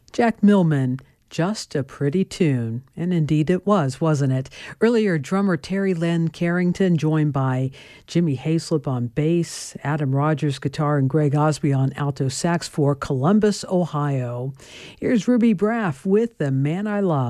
Jack Millman, just a pretty tune. And indeed it was, wasn't it? Earlier, drummer Terry Len Carrington, joined by Jimmy Hayslip on bass, Adam Rogers guitar, and Greg Osby on alto sax for Columbus, Ohio. Here's Ruby Braff with The Man I Love.